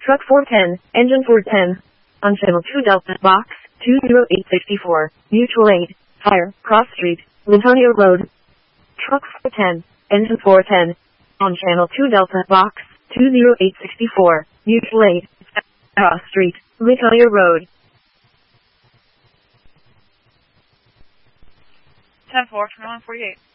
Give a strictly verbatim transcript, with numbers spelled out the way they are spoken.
Truck four ten, engine four ten. On channel two Delta, box two zero eight six four, mutual aid, fire, cross street, Lintonio Road. Truck four ten, engine four ten. On channel two Delta, box two zero eight six four, mutual aid, cross street, Lintonio Road. ten four, one forty-eight.